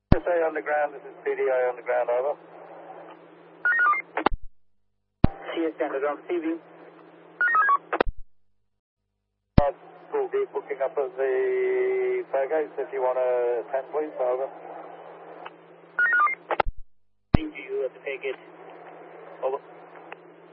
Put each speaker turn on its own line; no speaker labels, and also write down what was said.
CSA underground, this is PDI underground, over.
CSA underground, receiving.
Will be booking up at the fairgates if you want to attend, please, over.
You at the fairgate.
Over.